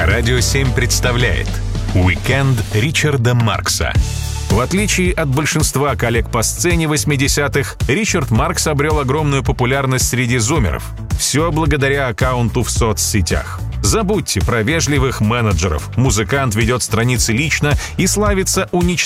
Радио 7 представляет «Уикенд Ричарда Маркса». В отличие от большинства коллег по сцене 80-х, Ричард Маркс обрел огромную популярность среди зумеров. Все благодаря аккаунту в соцсетях. Забудьте про вежливых менеджеров. Музыкант ведет страницы лично и славится